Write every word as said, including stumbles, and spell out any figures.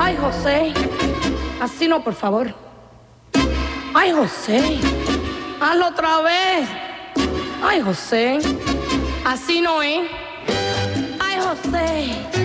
Ay, José, así no, por favor. Ay, José, hazlo otra vez. Ay, José, así no es. Ay, José.